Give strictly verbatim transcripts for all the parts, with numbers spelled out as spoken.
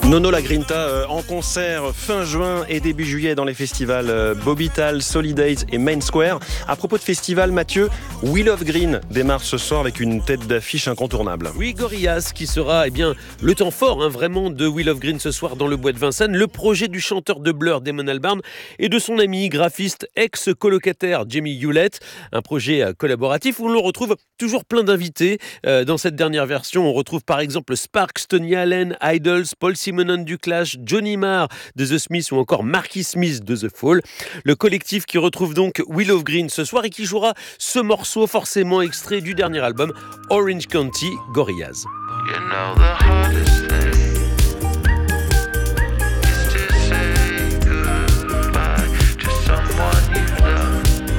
Nono La Grinta euh, en concert fin juin et début juillet dans les festivals euh, Bobital, Solidays et Main Square. À propos de festival, Mathieu, Wheel of Green démarre ce soir avec une tête d'affiche incontournable. Oui, Gorillaz qui sera eh bien, le temps fort hein, vraiment de Wheel of Green ce soir dans le bois de Vincennes. Le projet du chanteur de Blur, Damon Albarn, et de son ami graphiste ex-colocataire Jamie Hewlett. Un projet euh, collaboratif où l'on retrouve toujours plein d'invités. Euh, dans cette dernière version, on retrouve par exemple Sparks, Tony Allen, Idols, Paul Simonon du Clash, Johnny Marr de The Smiths ou encore Marky Smith de The Fall. Le collectif qui retrouve donc Wheel of Green ce soir et qui jouera ce morceau forcément extrait du dernier album Orange County, Gorillaz. You know the hardest thing is to say goodbye to someone you love.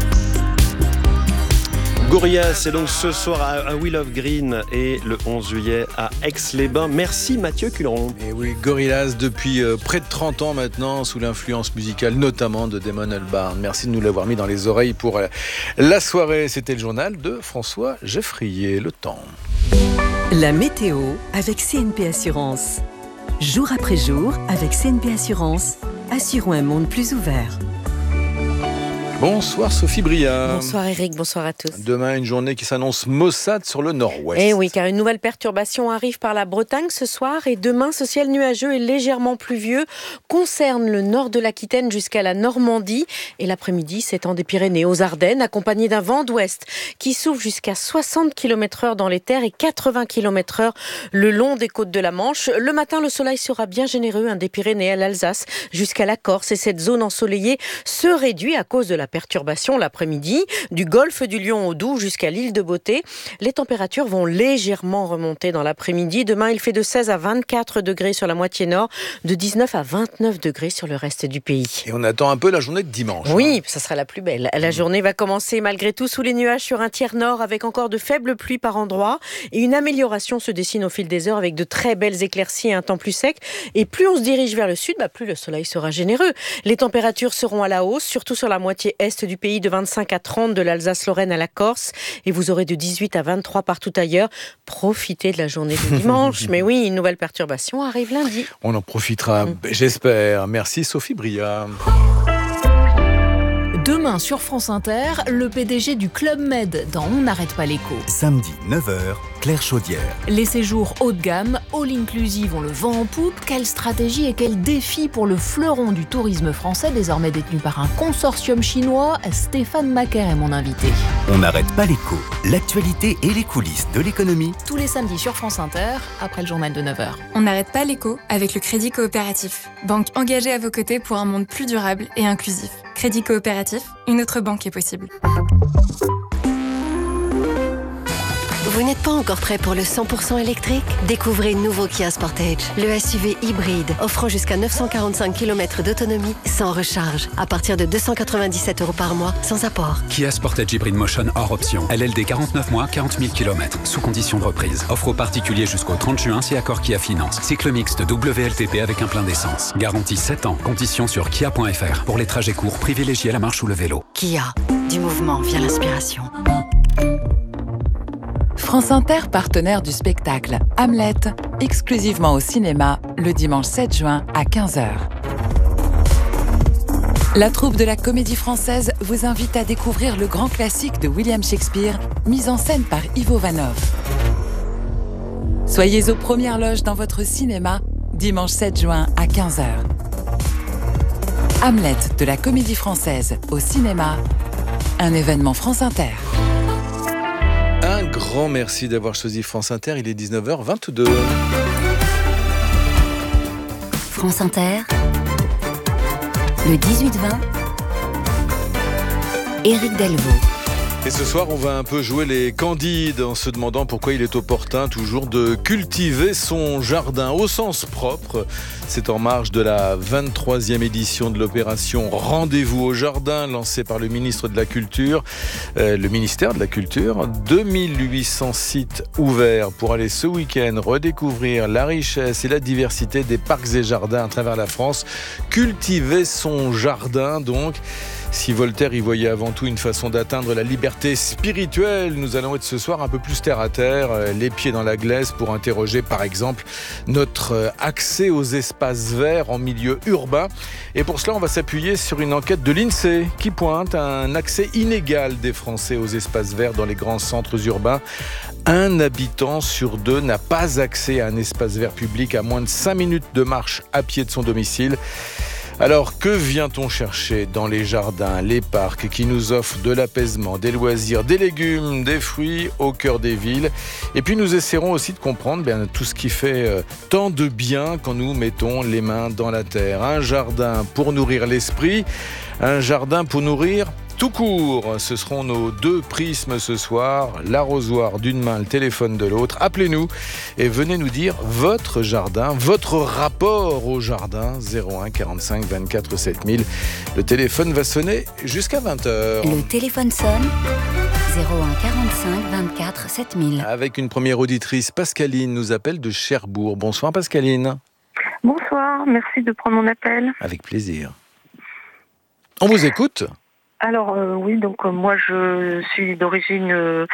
Gorillaz, c'est donc ce soir à Wheel of Green et le onze juillet à Aix-les-Bains. Merci Mathieu Culeron. Et oui, Gorillaz depuis euh, près de trente ans maintenant, sous l'influence musicale notamment de Damon Albarn. Merci de nous l'avoir mis dans les oreilles pour euh, la soirée. C'était le journal de François Geffrier. Le temps. La météo avec C N P Assurance. Jour après jour, avec C N P Assurance, assurons un monde plus ouvert. Bonsoir Sophie Bria. Bonsoir Eric, bonsoir à tous. Demain, une journée qui s'annonce maussade sur le nord-ouest. Eh oui, car une nouvelle perturbation arrive par la Bretagne ce soir et demain, ce ciel nuageux et légèrement pluvieux concerne le nord de l'Aquitaine jusqu'à la Normandie et l'après-midi s'étend des Pyrénées aux Ardennes, accompagné d'un vent d'ouest qui souffle jusqu'à soixante kilomètres heure dans les terres et quatre-vingts kilomètres heure le long des côtes de la Manche. Le matin, le soleil sera bien généreux, hein, des Pyrénées à l'Alsace jusqu'à la Corse et cette zone ensoleillée se réduit à cause de la perturbation l'après-midi, du golfe du Lion au Doubs jusqu'à l'île de Beauté. Les températures vont légèrement remonter dans l'après-midi. Demain, il fait de seize à vingt-quatre degrés sur la moitié nord, de dix-neuf à vingt-neuf degrés sur le reste du pays. Et on attend un peu la journée de dimanche. Oui, hein. ça sera la plus belle. La journée va commencer malgré tout sous les nuages sur un tiers nord avec encore de faibles pluies par endroits et une amélioration se dessine au fil des heures avec de très belles éclaircies et un temps plus sec. Et plus on se dirige vers le sud, bah plus le soleil sera généreux. Les températures seront à la hausse, surtout sur la moitié est du pays, de vingt-cinq à trente de l'Alsace-Lorraine à la Corse, et vous aurez de dix-huit à vingt-trois partout ailleurs. Profitez de la journée de dimanche. Mais oui, une nouvelle perturbation arrive lundi. On en profitera, mmh. j'espère. Merci Sophie Bria. Demain sur France Inter, le P D G du Club Med dans On n'arrête pas l'écho. Samedi neuf heures, Claire Chaudière. Les séjours haut de gamme, all-inclusive ont le vent en poupe. Quelle stratégie et quel défi pour le fleuron du tourisme français, désormais détenu par un consortium chinois. Stéphane Macaire est mon invité. On n'arrête pas l'écho. L'actualité et les coulisses de l'économie. Tous les samedis sur France Inter, après le journal de neuf heures. On n'arrête pas l'écho avec le Crédit Coopératif. Banque engagée à vos côtés pour un monde plus durable et inclusif. Crédit Coopératif, une autre banque est possible. Vous n'êtes pas encore prêt pour le cent pour cent électrique ? Découvrez le nouveau Kia Sportage, le S U V hybride offrant jusqu'à neuf cent quarante-cinq kilomètres d'autonomie sans recharge, à partir de deux cent quatre-vingt-dix-sept euros par mois, sans apport. Kia Sportage Hybrid Motion hors option. L L D quarante-neuf mois, quarante mille kilomètres, sous condition de reprise. Offre aux particuliers jusqu'au trente juin si accord Kia Finance. Cycle mixte W L T P avec un plein d'essence. Garantie sept ans. Conditions sur kia point f r. Pour les trajets courts, privilégiez la marche ou le vélo. Kia, du mouvement vient l'inspiration. France Inter, partenaire du spectacle Hamlet, exclusivement au cinéma, le dimanche sept juin à quinze heures. La troupe de la Comédie Française vous invite à découvrir le grand classique de William Shakespeare, mis en scène par Ivo Vanov. Soyez aux premières loges dans votre cinéma, dimanche sept juin à quinze heures. Hamlet de la Comédie Française au cinéma, un événement France Inter. Un grand merci d'avoir choisi France Inter, il est dix-neuf heures vingt-deux. France Inter, le dix-huit vingt, Éric Delvaux. Et ce soir, on va un peu jouer les candides en se demandant pourquoi il est opportun toujours de cultiver son jardin au sens propre. C'est en marge de la vingt-troisième édition de l'opération Rendez-vous au jardin lancée par le ministre de la Culture, euh, le ministère de la Culture. deux mille huit cents sites ouverts pour aller ce week-end redécouvrir la richesse et la diversité des parcs et jardins à travers la France. Cultiver son jardin donc. Si Voltaire y voyait avant tout une façon d'atteindre la liberté spirituelle, nous allons être ce soir un peu plus terre à terre, les pieds dans la glaise pour interroger par exemple notre accès aux espaces verts en milieu urbain. Et pour cela, on va s'appuyer sur une enquête de l'INSEE qui pointe un accès inégal des Français aux espaces verts dans les grands centres urbains. Un habitant sur deux n'a pas accès à un espace vert public à moins de cinq minutes de marche à pied de son domicile. Alors, que vient-on chercher dans les jardins, les parcs qui nous offrent de l'apaisement, des loisirs, des légumes, des fruits au cœur des villes? Et puis nous essaierons aussi de comprendre bien, tout ce qui fait euh, tant de bien quand nous mettons les mains dans la terre. Un jardin pour nourrir l'esprit, un jardin pour nourrir tout court. Ce seront nos deux prismes ce soir, l'arrosoir d'une main, le téléphone de l'autre. Appelez-nous et venez nous dire votre jardin, votre rapport au jardin. zéro un quarante-cinq vingt-quatre sept mille. Le téléphone va sonner jusqu'à vingt heures. Le téléphone sonne. zéro un quarante-cinq vingt-quatre sept mille. Avec une première auditrice, Pascaline nous appelle de Cherbourg. Bonsoir Pascaline. Bonsoir, merci de prendre mon appel. Avec plaisir. On vous écoute. Alors euh, oui, donc euh, moi je suis d'origine, euh,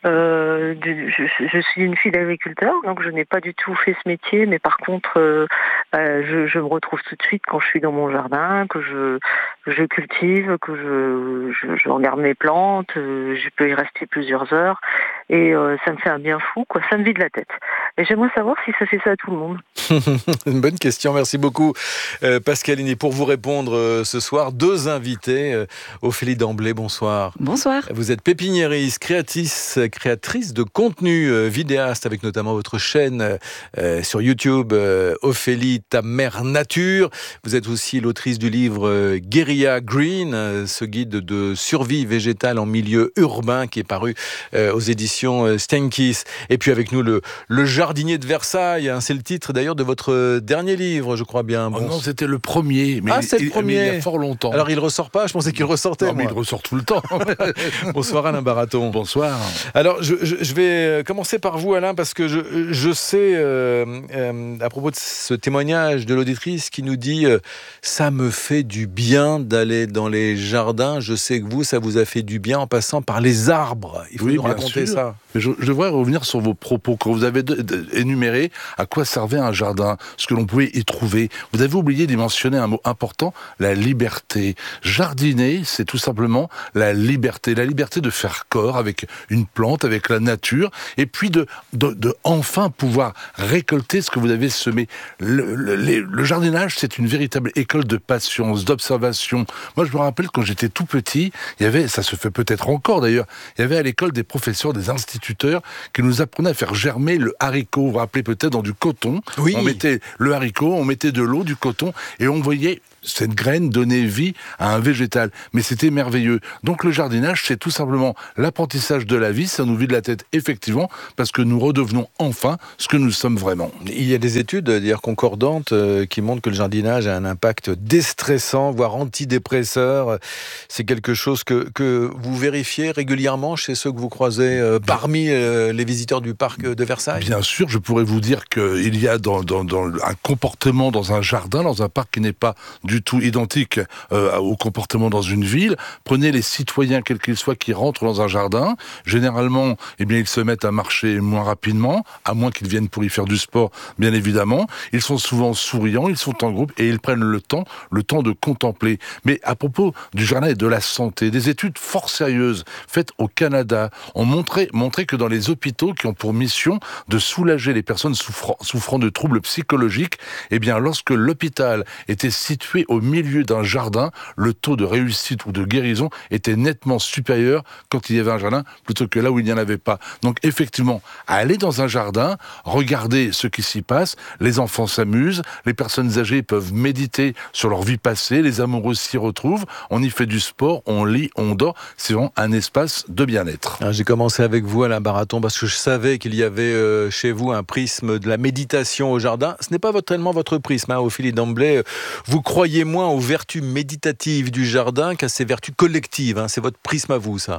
euh, de, je, je suis une fille d'agriculteur, donc je n'ai pas du tout fait ce métier, mais par contre euh, euh, je, je me retrouve tout de suite quand je suis dans mon jardin, que je, je cultive, que je, je, je regarde mes plantes, euh, je peux y rester plusieurs heures et euh, ça me fait un bien fou, quoi, ça me vide la tête. Et j'aimerais savoir si ça fait ça à tout le monde. Une bonne question, merci beaucoup euh, Pascaline. Et pour vous répondre euh, ce soir, deux invités. Euh, Ophélie Damblé, bonsoir. Bonsoir. Vous êtes pépiniériste, créatrice, créatrice de contenu, euh, vidéaste, avec notamment votre chaîne euh, sur YouTube, euh, Ophélie, ta mère nature. Vous êtes aussi l'autrice du livre euh, Guérilla Green, euh, ce guide de survie végétale en milieu urbain qui est paru euh, aux éditions euh, Steinkiss. Et puis avec nous, le, le jardinier de Versailles, hein, c'est le titre d'ailleurs de votre dernier livre, je crois bien. Bon. Oh non, c'était le premier, mais, ah, c'est il, le premier. mais il y a fort longtemps. Alors il ressort pas, je pensais qu'il ressortait. Non, mais moi. il ressort tout le temps. Bonsoir Alain Baraton. Bonsoir. Alors je, je, je vais commencer par vous Alain, parce que je, je sais, euh, euh, à propos de ce témoignage de l'auditrice qui nous dit euh, « ça me fait du bien d'aller dans les jardins », je sais que vous, ça vous a fait du bien en passant par les arbres. Il faut oui, nous raconter sûr. ça. Je, je devrais revenir sur vos propos. Quand vous avez de, de, énuméré à quoi servait un jardin, ce que l'on pouvait y trouver, vous avez oublié d'y mentionner un mot important, la liberté. Jardiner, c'est tout simplement la liberté. La liberté de faire corps avec une plante, avec la nature, et puis de, de, de enfin pouvoir récolter ce que vous avez semé. Le, le, le jardinage, c'est une véritable école de patience, d'observation. Moi, je me rappelle quand j'étais tout petit, il y avait, ça se fait peut-être encore d'ailleurs, il y avait à l'école des professeurs, des instituteurs qui nous apprenaient à faire germer le haricot. Vous vous rappelez peut-être dans du coton. Oui. On mettait le haricot, on mettait de l'eau, du coton, et on voyait cette graine donner vie à un végétal. Mais c'était merveilleux. Donc le jardinage, c'est tout simplement l'apprentissage de la vie. Ça nous vide la tête, effectivement, parce que nous redevenons enfin ce que nous sommes vraiment. Il y a des études, d'ailleurs concordantes, euh, qui montrent que le jardinage a un impact déstressant, voire antidépresseur. C'est quelque chose que, que vous vérifiez régulièrement chez ceux que vous croisez euh, parmi euh, les visiteurs du parc de Versailles? Bien sûr, je pourrais vous dire qu'il y a dans, dans, dans un comportement dans un jardin, dans un parc qui n'est pas du tout identique euh, au comportement dans une ville. Prenez les citoyens, quels qu'ils soient, qui rentrent dans un jardin. Généralement, eh bien, ils se mettent à marcher moins rapidement, à moins qu'ils viennent pour y faire du sport, bien évidemment. Ils sont souvent souriants, ils sont en groupe et ils prennent le temps, le temps de contempler. Mais à propos du jardin et de la santé, des études fort sérieuses faites au Canada ont montré, montré que dans les hôpitaux qui ont pour mission de soulager les personnes souffrant, souffrant de troubles psychologiques, eh bien, lorsque l'hôpital était situé au milieu d'un jardin, le taux de réussite ou de guérison était nettement supérieur quand il y avait un jardin plutôt que là où il n'y en avait pas. Donc effectivement, aller dans un jardin, regarder ce qui s'y passe, les enfants s'amusent, les personnes âgées peuvent méditer sur leur vie passée, les amoureux s'y retrouvent, on y fait du sport, on lit, on dort, c'est vraiment un espace de bien-être. Alors, j'ai commencé avec vous Alain Baraton parce que je savais qu'il y avait euh, chez vous un prisme de la méditation au jardin. Ce n'est pas votre, tellement votre prisme, hein, Ophélie Damblé. Vous croyez moins aux vertus méditatives du jardin qu'à ses vertus collectives. Hein. C'est votre prisme à vous, ça?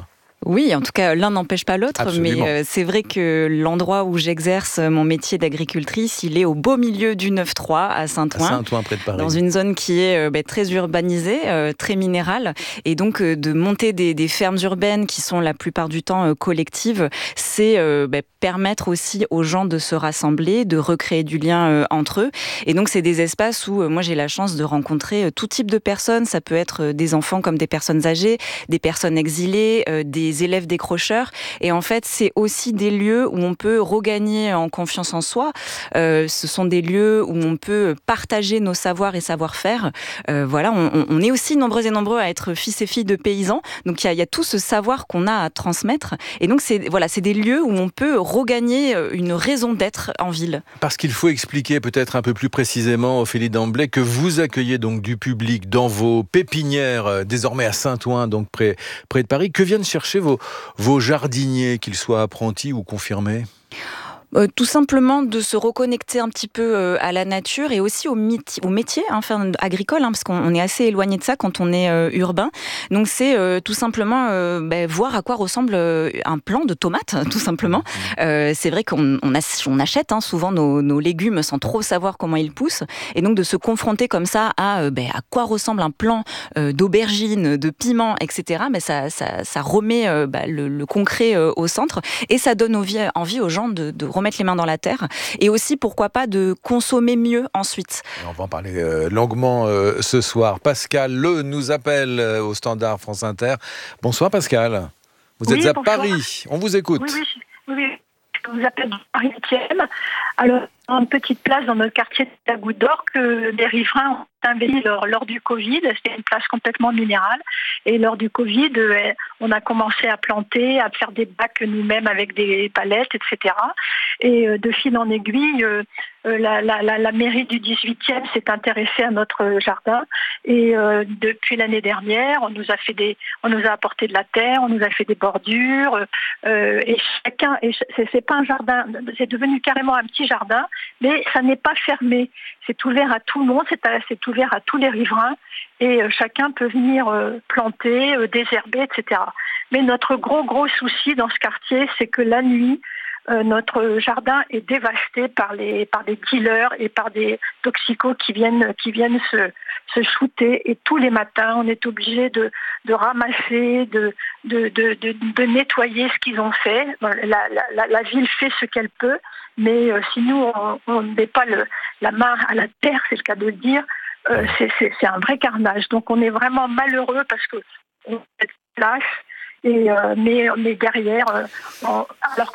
Oui, en tout cas, l'un n'empêche pas l'autre, Absolument. mais euh, c'est vrai que l'endroit où j'exerce mon métier d'agricultrice, il est au beau milieu du neuf trois à Saint-Ouen. À Saint-Ouen, près de Paris. Dans une zone qui est euh, bah, très urbanisée, euh, très minérale. Et donc, euh, de monter des, des fermes urbaines qui sont la plupart du temps euh, collectives, c'est euh, bah, permettre aussi aux gens de se rassembler, de recréer du lien euh, entre eux. Et donc, c'est des espaces où euh, moi, j'ai la chance de rencontrer euh, tout type de personnes. Ça peut être euh, des enfants comme des personnes âgées, des personnes exilées, euh, des élèves décrocheurs. Et en fait, c'est aussi des lieux où on peut regagner en confiance en soi. Euh, ce sont des lieux où on peut partager nos savoirs et savoir-faire. Euh, voilà, on, on est aussi nombreux et nombreux à être fils et filles de paysans. Donc, il y a, il y a tout ce savoir qu'on a à transmettre. Et donc, c'est, voilà, c'est des lieux où on peut regagner une raison d'être en ville. Parce qu'il faut expliquer peut-être un peu plus précisément, Ophélie Damblay, que vous accueillez donc du public dans vos pépinières, euh, désormais à Saint-Ouen, donc près, près de Paris. Que viennent chercher vos, vos jardiniers, qu'ils soient apprentis ou confirmés ? Euh, tout simplement de se reconnecter un petit peu euh, à la nature et aussi au, mit- au métier hein, enfin, agricole, hein, parce qu'on on est assez éloigné de ça quand on est euh, urbain. Donc c'est euh, tout simplement euh, bah, voir à quoi ressemble euh, un plant de tomates, tout simplement. Euh, c'est vrai qu'on on a, on achète hein, souvent nos, nos légumes sans trop savoir comment ils poussent. Et donc de se confronter comme ça à, euh, bah, à quoi ressemble un plant euh, d'aubergine, de piment, et cetera, bah, ça, ça, ça remet euh, bah, le, le concret euh, au centre et ça donne envie, envie aux gens de, de remettre les mains dans la terre et aussi pourquoi pas de consommer mieux ensuite. Et on va en parler euh, longuement euh, ce soir. Pascal Le nous appelle euh, au standard France Inter. Bonsoir Pascal, vous oui, êtes à bonsoir. Paris, on vous écoute. Oui, oui, oui, oui. Je vous appelle du Paris huitième. Alors, une petite place dans notre quartier de la Goutte d'Or que des riverains ont investi lors, lors du Covid. C'était une place complètement minérale. Et lors du Covid, euh, on a commencé à planter, à faire des bacs nous-mêmes avec des palettes, et cetera. Et euh, de fil en aiguille, euh, euh, la, la, la, la mairie du dix-huitième s'est intéressée à notre jardin. Et euh, depuis l'année dernière, on nous a fait des, on nous a apporté de la terre, on nous a fait des bordures. Euh, et chacun, et c'est, c'est pas un jardin, c'est devenu carrément un petit jardin, mais ça n'est pas fermé. C'est ouvert à tout le monde, c'est, à, c'est ouvert à tous les riverains et euh, chacun peut venir euh, planter, euh, désherber, et cetera. Mais notre gros gros souci dans ce quartier, c'est que la nuit, euh, notre jardin est dévasté par les par des dealers et par des toxicos qui viennent qui viennent se se shooter et tous les matins, on est obligé de de ramasser, de de de de, de nettoyer ce qu'ils ont fait. La, la, la ville fait ce qu'elle peut. Mais euh, si nous, on ne met pas le, la main à la terre, c'est le cas de le dire, euh, c'est, c'est, c'est un vrai carnage. Donc on est vraiment malheureux parce qu'on a cette place, et, euh, mais, mais derrière, euh, on, alors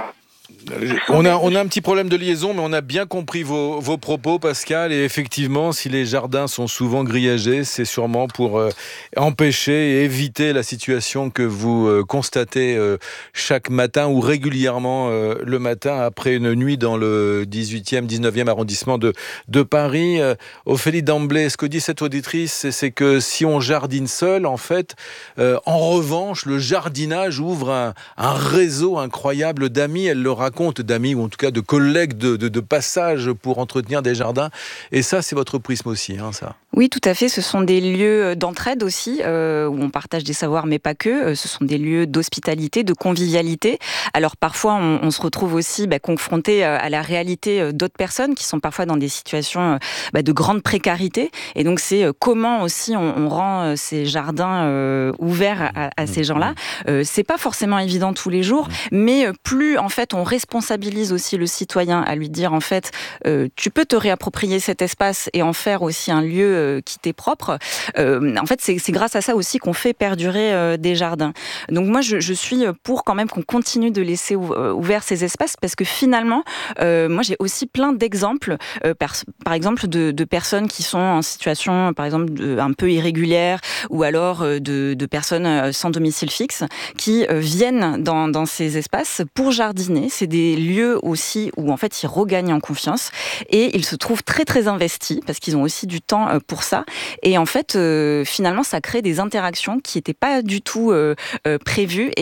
On a, on a un petit problème de liaison, mais on a bien compris vos, vos propos, Pascal. Et effectivement, si les jardins sont souvent grillagés, c'est sûrement pour euh, empêcher et éviter la situation que vous euh, constatez euh, chaque matin ou régulièrement euh, le matin après une nuit dans le dix-huitième, dix-neuvième arrondissement de, de Paris. Euh, Ophélie Damblay, ce que dit cette auditrice, c'est, c'est que si on jardine seul, en fait, euh, en revanche, le jardinage ouvre un, un réseau incroyable d'amis. Elle le raconte d'amis ou en tout cas de collègues de, de, de passage pour entretenir des jardins. Et ça, c'est votre prisme aussi, hein, ça. Oui, tout à fait. Ce sont des lieux d'entraide aussi, euh, où on partage des savoirs, mais pas que. Ce sont des lieux d'hospitalité, de convivialité. Alors parfois, on, on se retrouve aussi bah, confronté à la réalité d'autres personnes qui sont parfois dans des situations bah, de grande précarité. Et donc, c'est comment aussi on, on rend ces jardins euh, ouverts à, à ces gens-là. Euh, c'est pas forcément évident tous les jours, mais plus en fait on responsabilise aussi le citoyen à lui dire en fait, euh, tu peux te réapproprier cet espace et en faire aussi un lieu euh, qui t'est propre. Euh, en fait, c'est, c'est grâce à ça aussi qu'on fait perdurer euh, des jardins. Donc moi, je, je suis pour quand même qu'on continue de laisser ou, euh, ouverts ces espaces parce que finalement, euh, moi j'ai aussi plein d'exemples, euh, par, par exemple de, de personnes qui sont en situation, par exemple, de, un peu irrégulière ou alors euh, de, de personnes sans domicile fixe qui euh, viennent dans, dans ces espaces pour jardiner. c'est des lieux aussi où en fait ils regagnent en confiance et ils se trouvent très très investis parce qu'ils ont aussi du temps pour ça. Et en fait, euh, finalement, ça crée des interactions qui n'étaient pas du tout euh, euh, prévues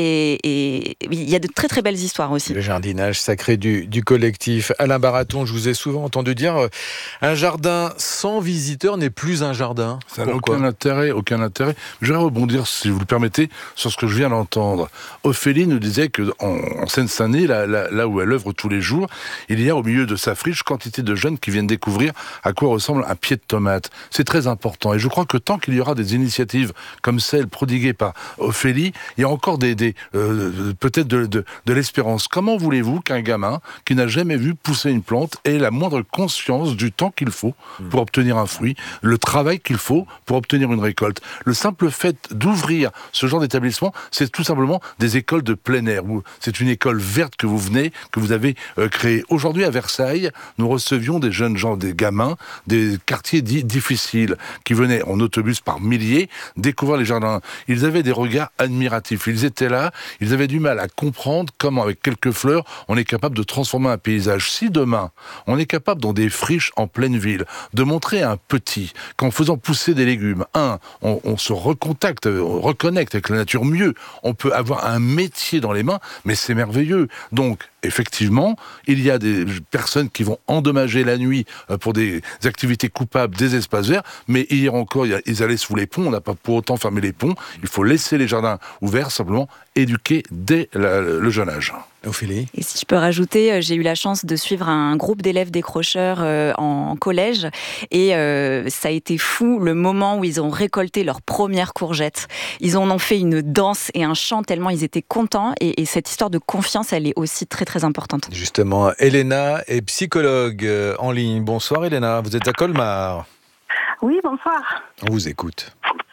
et il y a de très très belles histoires aussi. Le jardinage sacré du, du collectif. Alain Baraton, je vous ai souvent entendu dire euh, un jardin sans visiteurs n'est plus un jardin. Ça n'a aucun intérêt, aucun intérêt. Je vais rebondir, si vous le permettez, sur ce que je viens d'entendre. Ophélie nous disait qu'en en Seine-Saint-Denis, là, là, là où elle œuvre tous les jours, il y a au milieu de sa friche quantité de jeunes qui viennent découvrir à quoi ressemble un pied de tomate. C'est très important. Et je crois que tant qu'il y aura des initiatives comme celle prodiguée par Ophélie, il y a encore des, des euh, peut-être de, de, de l'espérance. Comment voulez-vous qu'un gamin qui n'a jamais vu pousser une plante ait la moindre conscience du temps qu'il faut pour obtenir un fruit, le travail qu'il faut pour obtenir une récolte? Le simple fait d'ouvrir ce genre d'établissement, c'est tout simplement des écoles de plein air. C'est une école verte que vous venez, que vous avez euh, créée. Aujourd'hui à Versailles, nous recevions des jeunes gens, des gamins, des quartiers dits difficiles, qui venaient en autobus par milliers découvrir les jardins. Ils avaient des regards admiratifs. Ils étaient là, ils avaient du mal à comprendre comment, avec quelques fleurs, on est capable de transformer un paysage. Si demain, on est capable, dans des friches en pleine ville, de montrer à un petit qu'en faisant pousser des légumes, un, on, on se recontacte, on reconnecte avec la nature mieux, on peut avoir un métier dans les mains, mais c'est merveilleux. Donc, effectivement, il y a des personnes qui vont endommager la nuit pour des activités coupables des espaces verts, mais hier encore, ils allaient sous les ponts, on n'a pas pour autant fermé les ponts, il faut laisser les jardins ouverts, simplement éduquer dès la, le jeune âge. Ophélie. Et si je peux rajouter, j'ai eu la chance de suivre un groupe d'élèves décrocheurs euh, en collège et euh, ça a été fou le moment où ils ont récolté leurs premières courgettes. Ils en ont fait une danse et un chant tellement ils étaient contents et, et cette histoire de confiance, elle est aussi très très importante. Justement, Elena est psychologue euh, en ligne. Bonsoir Elena, vous êtes à Colmar. Oui, bonsoir. On vous écoute.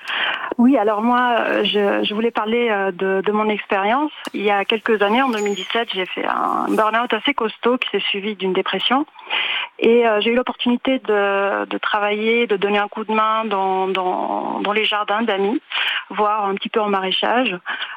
Oui, alors moi, je, je voulais parler de, de mon expérience. Il y a quelques années, en deux mille dix-sept, j'ai fait un burn-out assez costaud qui s'est suivi d'une dépression. Et euh, j'ai eu l'opportunité de, de travailler, de donner un coup de main dans, dans, dans les jardins d'amis, voire un petit peu en maraîchage.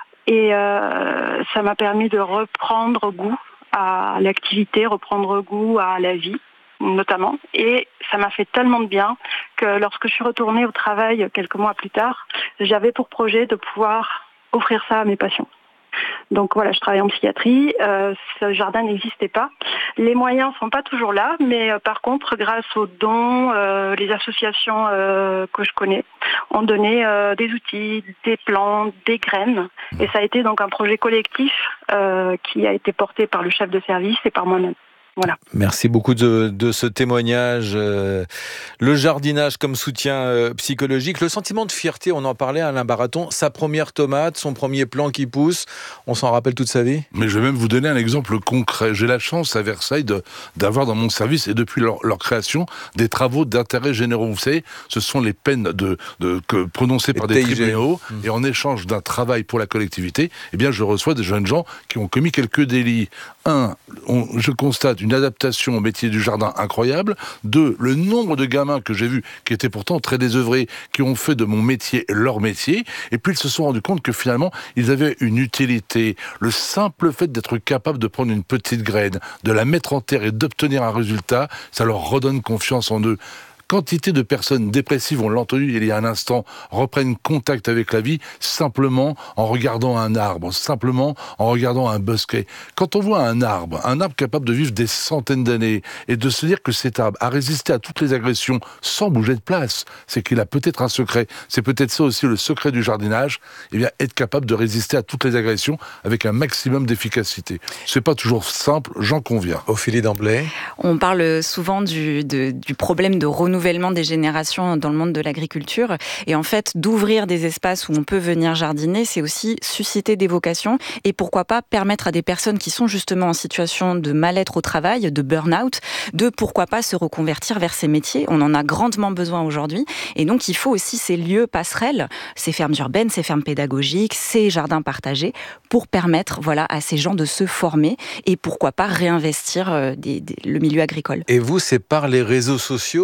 Et euh, ça m'a permis de reprendre goût à l'activité, reprendre goût à la vie, notamment. Et ça m'a fait tellement de bien que lorsque je suis retournée au travail quelques mois plus tard, j'avais pour projet de pouvoir offrir ça à mes patients. Donc voilà, je travaille en psychiatrie, euh, ce jardin n'existait pas. Les moyens ne sont pas toujours là, mais euh, par contre, grâce aux dons, euh, les associations euh, que je connais ont donné euh, des outils, des plantes, des graines. Et ça a été donc un projet collectif euh, qui a été porté par le chef de service et par moi-même. Voilà. Merci beaucoup de, de ce témoignage. Euh, le jardinage comme soutien euh, psychologique, le sentiment de fierté, on en parlait à Alain Baraton, sa première tomate, son premier plant qui pousse, on s'en rappelle toute sa vie? Mais je vais même vous donner un exemple concret. J'ai la chance à Versailles de, d'avoir dans mon service, et depuis leur, leur création, des travaux d'intérêt généraux. Vous savez, ce sont les peines de, de, que, prononcées par des tribunaux, mmh. et en échange d'un travail pour la collectivité, eh bien, je reçois des jeunes gens qui ont commis quelques délits. Un, on, je constate une adaptation au métier du jardin incroyable. Deux, le nombre de gamins que j'ai vus, qui étaient pourtant très désœuvrés, qui ont fait de mon métier leur métier, et puis ils se sont rendus compte que finalement, ils avaient une utilité. Le simple fait d'être capable de prendre une petite graine, de la mettre en terre et d'obtenir un résultat, ça leur redonne confiance en eux. Quantité de personnes dépressives, on l'a entendu il y a un instant, reprennent contact avec la vie simplement en regardant un arbre, simplement en regardant un bosquet. Quand on voit un arbre, un arbre capable de vivre des centaines d'années et de se dire que cet arbre a résisté à toutes les agressions sans bouger de place, c'est qu'il a peut-être un secret. C'est peut-être ça aussi le secret du jardinage, eh bien être capable de résister à toutes les agressions avec un maximum d'efficacité. C'est pas toujours simple, j'en conviens. Ophélie Damblay. On parle souvent du, de, du problème de renouvellement des générations dans le monde de l'agriculture. Et en fait, d'ouvrir des espaces où on peut venir jardiner, c'est aussi susciter des vocations et pourquoi pas permettre à des personnes qui sont justement en situation de mal-être au travail, de burn-out, de pourquoi pas se reconvertir vers ces métiers. On en a grandement besoin aujourd'hui. Et donc, il faut aussi ces lieux passerelles, ces fermes urbaines, ces fermes pédagogiques, ces jardins partagés pour permettre voilà, à ces gens de se former et pourquoi pas réinvestir euh, des, des, le milieu agricole. Et vous, c'est par les réseaux sociaux euh,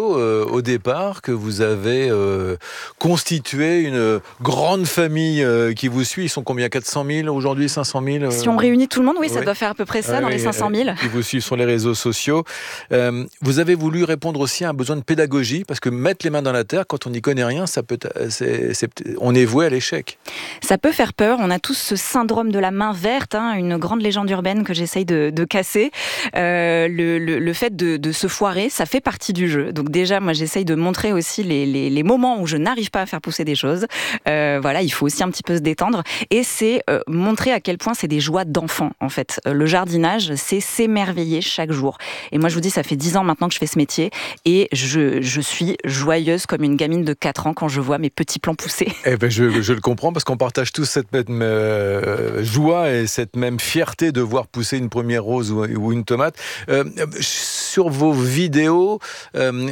euh, au départ que vous avez euh, constitué une grande famille euh, qui vous suit. Ils sont combien, quatre cent mille aujourd'hui, cinq cent mille euh... Si on réunit tout le monde, oui, ça ouais. doit faire à peu près ça, ouais, dans les ouais, cinq cent mille. Qui vous suivent sur les réseaux sociaux. Euh, vous avez voulu répondre aussi à un besoin de pédagogie, parce que mettre les mains dans la terre, quand on n'y connaît rien, ça peut, c'est, c'est, on est voué à l'échec. Ça peut faire peur. On a tous ce syndrome de la main verte, hein, une grande légende urbaine que j'essaye de, de casser. Euh, le, le, le fait de, de se foirer, ça fait partie du jeu. Donc déjà, moi, j'essaye de montrer aussi les, les, les moments où je n'arrive pas à faire pousser des choses. Euh, voilà, il faut aussi un petit peu se détendre. Et c'est euh, montrer à quel point c'est des joies d'enfant, en fait. Euh, le jardinage, c'est s'émerveiller chaque jour. Et moi, je vous dis, ça fait dix ans maintenant que je fais ce métier. Et je, je suis joyeuse comme une gamine de quatre ans quand je vois mes petits plants pousser. Eh ben, je, je le comprends, parce qu'on partage tous cette même euh, joie et cette même fierté de voir pousser une première rose ou, ou une tomate. Euh, sur vos vidéos, euh,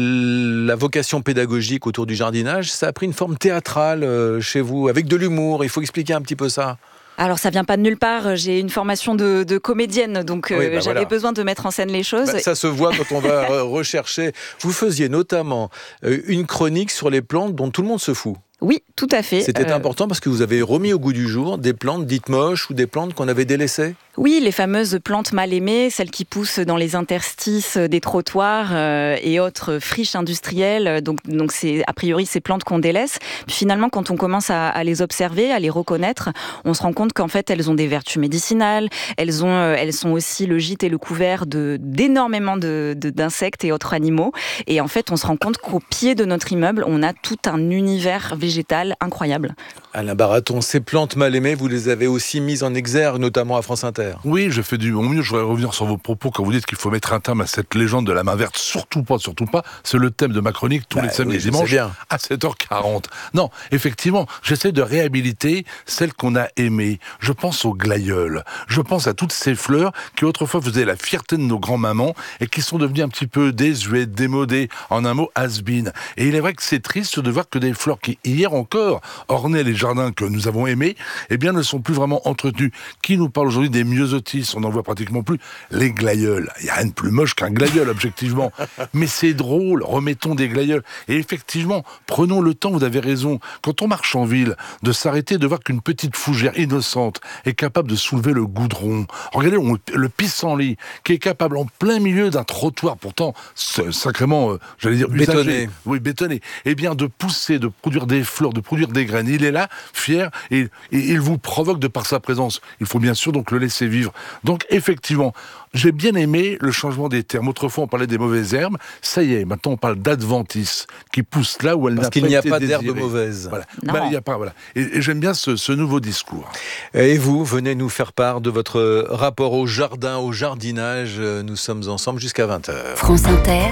la vocation pédagogique autour du jardinage, ça a pris une forme théâtrale euh, chez vous, avec de l'humour. Il faut expliquer un petit peu ça. Alors ça vient pas de nulle part, j'ai une formation de, de comédienne, donc euh, oui, bah j'avais voilà. besoin de mettre en scène les choses. Bah, ça se voit quand on va rechercher. Vous faisiez notamment euh, une chronique sur les plantes dont tout le monde se fout. Oui, tout à fait. C'était euh... important parce que vous avez remis au goût du jour des plantes dites moches ou des plantes qu'on avait délaissées. Oui, les fameuses plantes mal aimées, celles qui poussent dans les interstices des trottoirs euh, et autres friches industrielles. Donc, donc c'est a priori ces plantes qu'on délaisse. Puis finalement, quand on commence à, à les observer, à les reconnaître, on se rend compte qu'en fait, elles ont des vertus médicinales. Elles ont, euh, elles sont aussi le gîte et le couvert de d'énormément de, de, d'insectes et autres animaux. Et en fait, on se rend compte qu'au pied de notre immeuble, on a tout un univers végétal incroyable. Alain Baraton, ces plantes mal aimées, vous les avez aussi mises en exergue, notamment à France Inter. Oui, je fais du mon mieux. Je voudrais revenir sur vos propos quand vous dites qu'il faut mettre un terme à cette légende de la main verte. Surtout pas, surtout pas. C'est le thème de ma chronique tous bah, les samedis oui, et dimanches à sept heures quarante. Non, effectivement, j'essaie de réhabiliter celles qu'on a aimées. Je pense aux glaïeuls. Je pense à toutes ces fleurs qui autrefois faisaient la fierté de nos grands-mamans et qui sont devenues un petit peu désuètes, démodées, en un mot has-been. Et il est vrai que c'est triste de voir que des fleurs qui, hier encore, ornaient les jardins que nous avons aimés, eh bien, ne sont plus vraiment entretenus. Qui nous parle aujourd'hui des myosotis? On n'en voit pratiquement plus. Les glaïeuls. Il n'y a rien de plus moche qu'un glaïeul, objectivement. Mais c'est drôle. Remettons des glaïeuls. Et effectivement, prenons le temps, vous avez raison, quand on marche en ville, de s'arrêter, de voir qu'une petite fougère innocente est capable de soulever le goudron. Regardez on, le pissenlit, qui est capable, en plein milieu d'un trottoir, pourtant sacrément, euh, j'allais dire, bétonné. Usagé, oui, bétonné, eh bien, de pousser, de produire des fleurs, de produire des graines. Il est là, fier, et, et il vous provoque de par sa présence. Il faut bien sûr donc le laisser vivre. Donc, effectivement, j'ai bien aimé le changement des termes. Autrefois, on parlait des mauvaises herbes. Ça y est, maintenant, on parle d'adventice, qui pousse là où elle Parce n'a qu'il pas n'y a été pas désirée. d'herbe mauvaise. Voilà. Ben, il y a pas, voilà. Et, et j'aime bien ce, ce nouveau discours. Et vous, venez nous faire part de votre rapport au jardin, au jardinage. Nous sommes ensemble jusqu'à vingt heures. France Inter.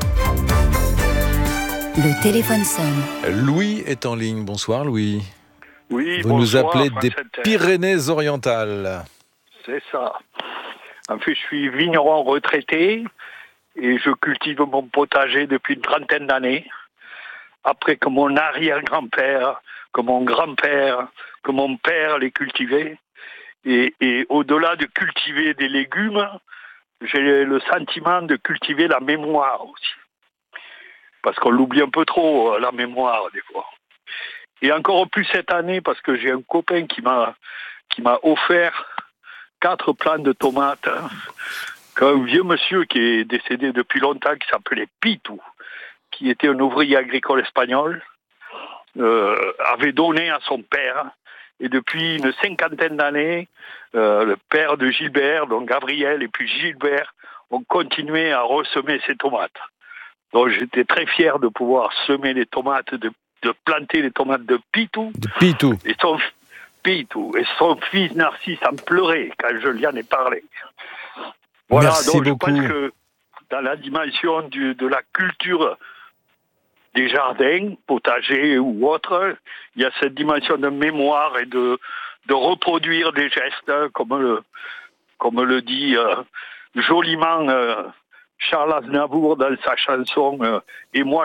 Le téléphone sonne. Louis est en ligne. Bonsoir, Louis. Oui, vous bonsoir, nous appelez France des Inter. Pyrénées-Orientales. C'est ça. En fait, je suis vigneron retraité et je cultive mon potager depuis une trentaine d'années. Après que mon arrière-grand-père, que mon grand-père, que mon père les cultivait. Et, et au-delà de cultiver des légumes, j'ai le sentiment de cultiver la mémoire aussi. Parce qu'on l'oublie un peu trop, la mémoire, des fois. Et encore plus cette année, parce que j'ai un copain qui m'a qui m'a offert quatre plants de tomates, hein, qu'un vieux monsieur qui est décédé depuis longtemps, qui s'appelait Pitou, qui était un ouvrier agricole espagnol, euh, avait donné à son père. Et depuis une cinquantaine d'années, euh, le père de Gilbert, donc Gabriel et puis Gilbert, ont continué à ressemer ces tomates. Donc j'étais très fier de pouvoir semer les tomates, de, de planter les tomates de Pitou. De Pitou. Et son, Pitou. Et son fils Narcisse en pleurait quand je lui en ai parlé. Voilà, Merci donc beaucoup. je pense que dans la dimension du, de la culture des jardins, potagers ou autres, il y a cette dimension de mémoire et de, de reproduire des gestes, comme le, comme le dit euh, joliment euh, Charles Aznavour dans sa chanson euh, « Et moi je reste là ».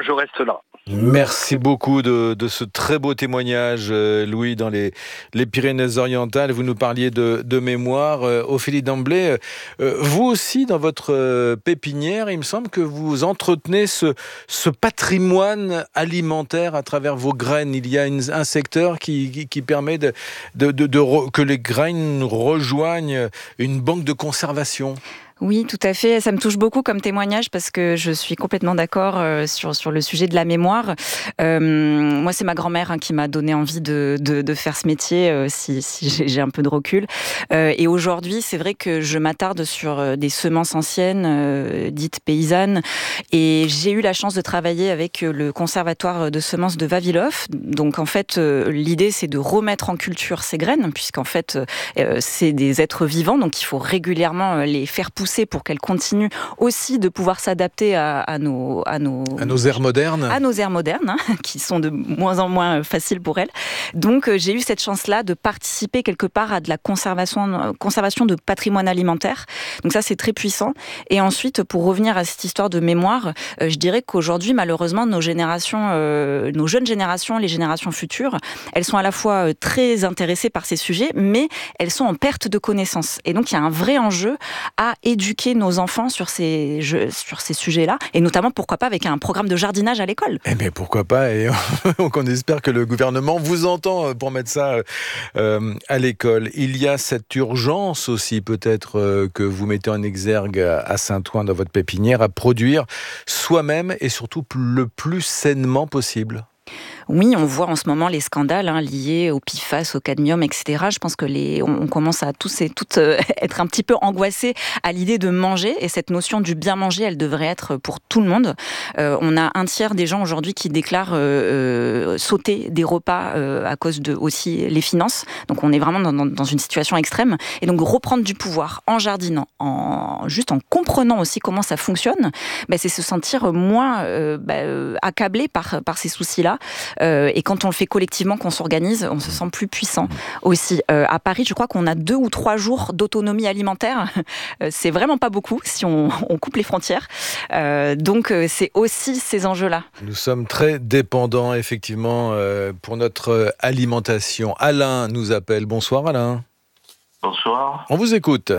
Merci beaucoup de, de ce très beau témoignage, euh, Louis, dans les, les Pyrénées-Orientales. Vous nous parliez de, de mémoire. Euh, Ophélie Damblay, euh, vous aussi, dans votre euh, pépinière, il me semble que vous entretenez ce, ce patrimoine alimentaire à travers vos graines. Il y a une, un secteur qui, qui, qui permet de, de, de, de re, que les graines rejoignent une banque de conservation. Oui, tout à fait. Ça me touche beaucoup comme témoignage parce que je suis complètement d'accord euh, sur, sur le sujet de la mémoire. Euh, moi, c'est ma grand-mère hein, qui m'a donné envie de, de, de faire ce métier, euh, si, si j'ai, j'ai un peu de recul. Euh, et aujourd'hui, c'est vrai que je m'attarde sur des semences anciennes, euh, dites paysannes. Et j'ai eu la chance de travailler avec le conservatoire de semences de Vavilov. Donc, en fait, euh, l'idée, c'est de remettre en culture ces graines, puisqu'en fait, euh, c'est des êtres vivants. Donc, il faut régulièrement les faire pousser pour qu'elles continuent aussi de pouvoir s'adapter à, à, nos, à, nos, à nos aires modernes, à nos aires modernes hein, qui sont de moins en moins faciles pour elles. Donc euh, j'ai eu cette chance-là de participer quelque part à de la conservation, conservation de patrimoine alimentaire. Donc ça c'est très puissant. Et ensuite, pour revenir à cette histoire de mémoire, euh, je dirais qu'aujourd'hui malheureusement nos générations, euh, nos jeunes générations, les générations futures, elles sont à la fois euh, très intéressées par ces sujets, mais elles sont en perte de connaissances. Et donc il y a un vrai enjeu à éduquer nos enfants sur ces, jeux, sur ces sujets-là, et notamment, pourquoi pas, avec un programme de jardinage à l'école. Eh bien, pourquoi pas, et on espère que le gouvernement vous entend pour mettre ça euh, à l'école. Il y a cette urgence aussi, peut-être, euh, que vous mettez en exergue à Saint-Ouen, dans votre pépinière, à produire soi-même, et surtout le plus sainement possible. Oui, on voit en ce moment les scandales hein, liés au P F A S, au cadmium, et cetera. Je pense que les, on, on commence à tous et toutes euh, être un petit peu angoissés à l'idée de manger. Et cette notion du bien manger, elle devrait être pour tout le monde. Euh, on a un tiers des gens aujourd'hui qui déclarent euh, euh, sauter des repas euh, à cause de aussi les finances. Donc on est vraiment dans, dans, dans une situation extrême. Et donc reprendre du pouvoir en jardinant, en, juste en comprenant aussi comment ça fonctionne, bah, c'est se sentir moins euh, bah, euh, accablé par, par ces soucis-là. Euh, et quand on le fait collectivement, qu'on s'organise, on se sent plus puissant aussi. Euh, à Paris, je crois qu'on a deux ou trois jours d'autonomie alimentaire. Euh, c'est vraiment pas beaucoup si on, on coupe les frontières. Euh, donc euh, c'est aussi ces enjeux-là. Nous sommes très dépendants, effectivement, euh, pour notre alimentation. Alain nous appelle. Bonsoir Alain. Bonsoir. On vous écoute.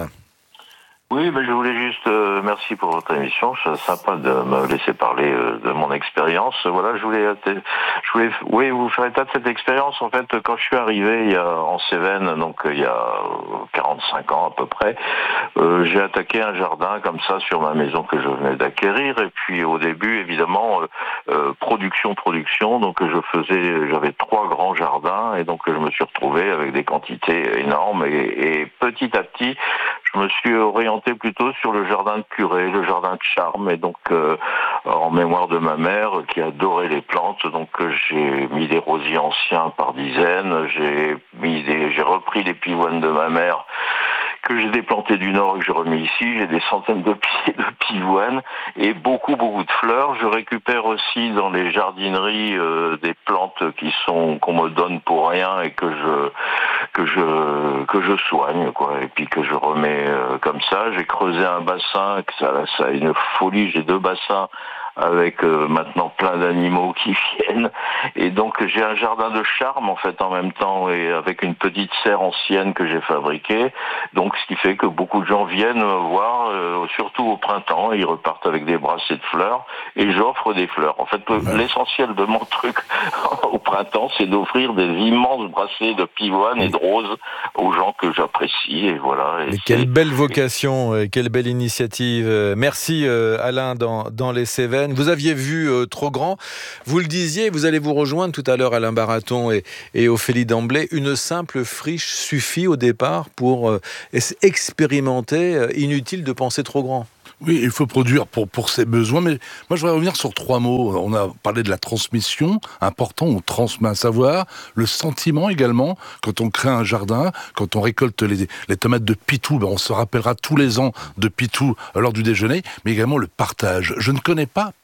Oui, ben je voulais juste euh, merci pour votre émission. C'est sympa de me laisser parler euh, de mon expérience. Voilà, je voulais, je voulais, oui, vous faire état de cette expérience. En fait, quand je suis arrivé il y a, en Cévennes, donc il y a quarante-cinq ans à peu près, euh, j'ai attaqué un jardin comme ça sur ma maison que je venais d'acquérir. Et puis au début, évidemment, euh, euh, production, production. Donc je faisais, j'avais trois grands jardins et donc je me suis retrouvé avec des quantités énormes. Et, et petit à petit, je me suis orienté plutôt sur le jardin de curé, le jardin de charme, et donc euh, en mémoire de ma mère qui adorait les plantes, donc euh, j'ai mis des rosiers anciens par dizaines, j'ai mis des, j'ai repris les pivoines de ma mère que j'ai déplanté du nord et que j'ai remis ici. J'ai des centaines de pieds de pivoines et beaucoup, beaucoup de fleurs. Je récupère aussi dans les jardineries euh, des plantes qui sont, qu'on me donne pour rien et que je, que je, que je soigne, quoi. Et puis que je remets euh, comme ça. J'ai creusé un bassin, ça, ça a une folie. J'ai deux bassins avec euh, maintenant plein d'animaux qui viennent, et donc j'ai un jardin de charme en fait en même temps, et avec une petite serre ancienne que j'ai fabriquée, donc ce qui fait que beaucoup de gens viennent me voir, euh, surtout au printemps, et ils repartent avec des brassées de fleurs, et j'offre des fleurs. En fait, le, l'essentiel de mon truc au printemps, c'est d'offrir des immenses brassées de pivoine et de roses aux gens que j'apprécie, et voilà. Et et quelle belle vocation, et quelle belle initiative. Merci euh, Alain dans, dans les Cévennes. Vous aviez vu euh, trop grand, vous le disiez, vous allez vous rejoindre tout à l'heure Alain Baraton et, et Ophélie Damblay. Une simple friche suffit au départ pour euh, expérimenter, euh, inutile de penser trop grand. Oui, il faut produire pour, pour ses besoins, mais moi je voudrais revenir sur trois mots. On a parlé de la transmission, important, on transmet un savoir, le sentiment également, quand on crée un jardin, quand on récolte les, les tomates de Pitou, ben on se rappellera tous les ans de Pitou lors du déjeuner, mais également le partage. Je ne connais pas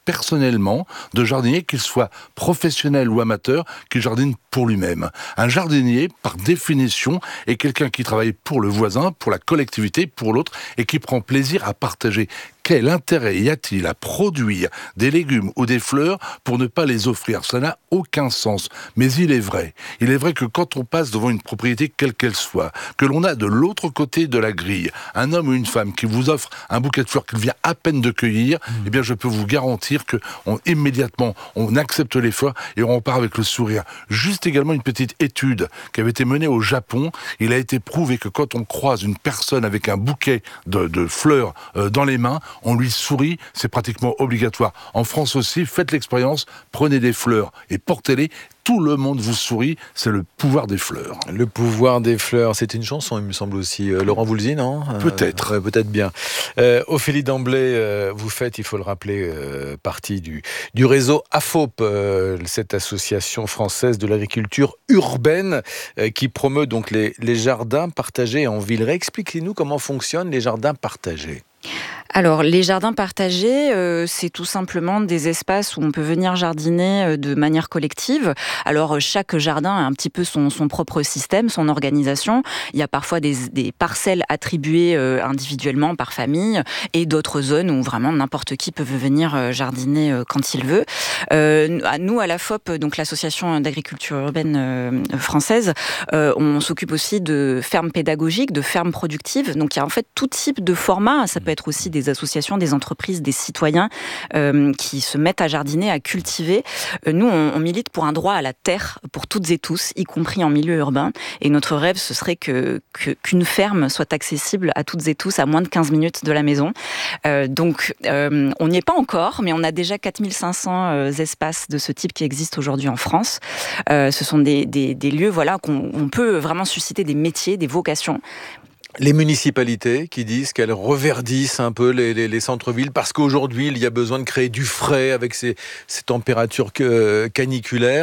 personnellement de jardinier, qu'il soit professionnel ou amateur, qui jardine pour lui-même. Un jardinier, par définition, est quelqu'un qui travaille pour le voisin, pour la collectivité, pour l'autre, et qui prend plaisir à partager. Quel intérêt y a-t-il à produire des légumes ou des fleurs pour ne pas les offrir? Ça n'a aucun sens. Mais il est vrai. Il est vrai que quand on passe devant une propriété, quelle qu'elle soit, que l'on a de l'autre côté de la grille un homme ou une femme qui vous offre un bouquet de fleurs qu'il vient à peine de cueillir, mmh. eh bien je peux vous garantir que on, immédiatement on accepte les fleurs et on repart avec le sourire. Juste également une petite étude qui avait été menée au Japon. Il a été prouvé que quand on croise une personne avec un bouquet de, de fleurs euh, dans les mains, on lui sourit, c'est pratiquement obligatoire. En France aussi, faites l'expérience, prenez des fleurs et portez-les. Tout le monde vous sourit, c'est le pouvoir des fleurs. Le pouvoir des fleurs, c'est une chanson, il me semble aussi. Euh, Laurent Voulzy, non ? Peut-être. Euh, peut-être bien. Euh, Ophélie Damblay, euh, vous faites, il faut le rappeler, euh, partie du, du réseau AFOP, euh, cette association française de l'agriculture urbaine euh, qui promeut donc les, les jardins partagés en ville. Expliquez-nous comment fonctionnent les jardins partagés. Alors, les jardins partagés, euh, c'est tout simplement des espaces où on peut venir jardiner euh, de manière collective. Alors, euh, chaque jardin a un petit peu son, son propre système, son organisation. Il y a parfois des, des parcelles attribuées euh, individuellement par famille et d'autres zones où vraiment n'importe qui peut venir euh, jardiner euh, quand il veut. Euh, à nous, à la F O P, donc l'association d'agriculture urbaine euh, française, euh, on s'occupe aussi de fermes pédagogiques, de fermes productives. Donc, il y a en fait tout type de format. Ça peut être aussi des associations, des entreprises, des citoyens euh, qui se mettent à jardiner, à cultiver. Euh, nous, on, on milite pour un droit à la terre pour toutes et tous, y compris en milieu urbain. Et notre rêve, ce serait que, que, qu'une ferme soit accessible à toutes et tous à moins de quinze minutes de la maison. Euh, donc, euh, on n'y est pas encore, mais on a déjà quatre mille cinq cents euh, espaces de ce type qui existent aujourd'hui en France. Euh, ce sont des, des, des lieux voilà, qu'on on peut vraiment susciter des métiers, des vocations. Les municipalités qui disent qu'elles reverdissent un peu les, les, les centres-villes parce qu'aujourd'hui, il y a besoin de créer du frais avec ces, ces températures caniculaires.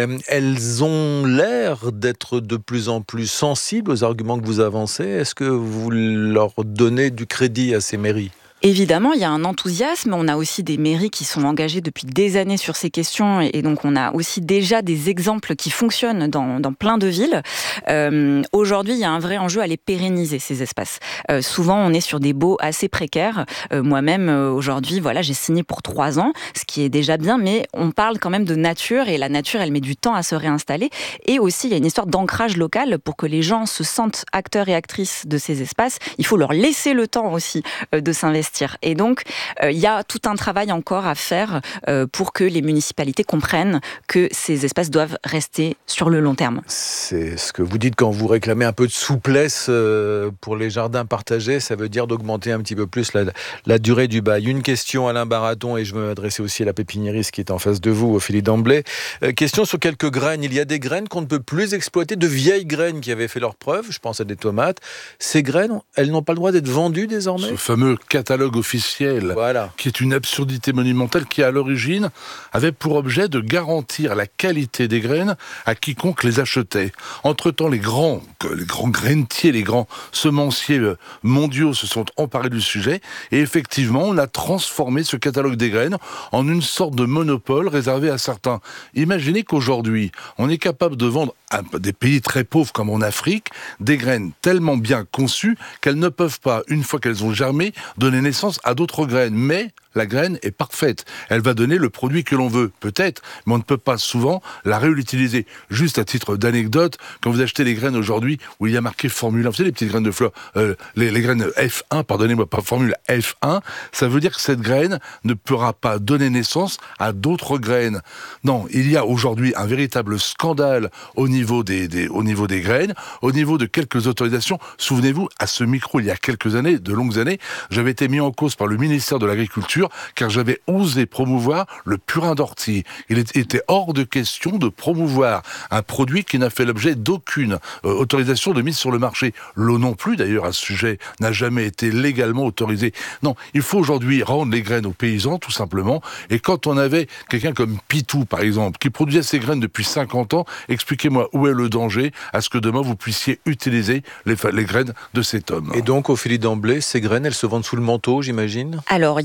Elles ont l'air d'être de plus en plus sensibles aux arguments que vous avancez. Est-ce que vous leur donnez du crédit à ces mairies ? Évidemment, il y a un enthousiasme. On a aussi des mairies qui sont engagées depuis des années sur ces questions. Et donc, on a aussi déjà des exemples qui fonctionnent dans, dans plein de villes. Euh, aujourd'hui, il y a un vrai enjeu à les pérenniser, ces espaces. Euh, souvent, on est sur des baux assez précaires. Euh, moi-même, euh, aujourd'hui, voilà, j'ai signé pour trois ans, ce qui est déjà bien. Mais on parle quand même de nature. Et la nature, elle met du temps à se réinstaller. Et aussi, il y a une histoire d'ancrage local pour que les gens se sentent acteurs et actrices de ces espaces. Il faut leur laisser le temps aussi euh, de s'investir. Et donc, euh, il y a tout un travail encore à faire euh, pour que les municipalités comprennent que ces espaces doivent rester sur le long terme. C'est ce que vous dites quand vous réclamez un peu de souplesse euh, pour les jardins partagés. Ça veut dire d'augmenter un petit peu plus la, la durée du bail. Une question, Alain Baraton, et je veux m'adresser aussi à la pépiniériste qui est en face de vous, Ophélie Damblay. Euh, question sur quelques graines. Il y a des graines qu'on ne peut plus exploiter, de vieilles graines qui avaient fait leurs preuves. Je pense à des tomates. Ces graines, elles n'ont pas le droit d'être vendues désormais ? Ce fameux catalogue officiel, voilà. qui est une absurdité monumentale, qui à l'origine avait pour objet de garantir la qualité des graines à quiconque les achetait. Entre-temps, les grands, les grands grainetiers, les grands semenciers mondiaux se sont emparés du sujet et effectivement, on a transformé ce catalogue des graines en une sorte de monopole réservé à certains. Imaginez qu'aujourd'hui, on est capable de vendre à des pays très pauvres comme en Afrique des graines tellement bien conçues qu'elles ne peuvent pas, une fois qu'elles ont germé, donner naissance à d'autres graines. Mais la graine est parfaite. Elle va donner le produit que l'on veut, peut-être, mais on ne peut pas souvent la réutiliser. Juste à titre d'anecdote, quand vous achetez les graines aujourd'hui où il y a marqué Formule un, vous savez les petites graines de fleurs, euh, les, les graines F un, pardonnez-moi, pas Formule F un, ça veut dire que cette graine ne pourra pas donner naissance à d'autres graines. Non, il y a aujourd'hui un véritable scandale au niveau des, des, au niveau des graines, au niveau de quelques autorisations. Souvenez-vous, à ce micro, il y a quelques années, de longues années, j'avais été mis en cause par le ministère de l'Agriculture car j'avais osé promouvoir le purin d'ortie. Il était hors de question de promouvoir un produit qui n'a fait l'objet d'aucune euh, autorisation de mise sur le marché. L'eau non plus, d'ailleurs, à ce sujet, n'a jamais été légalement autorisée. Non, il faut aujourd'hui rendre les graines aux paysans, tout simplement. Et quand on avait quelqu'un comme Pitou, par exemple, qui produisait ses graines depuis cinquante ans, expliquez-moi où est le danger à ce que demain vous puissiez utiliser les, les graines de cet homme. Et donc, Ophélie Damblay, ces graines, elles se vendent sous le manteau, j'imagine ? Alors, il y a un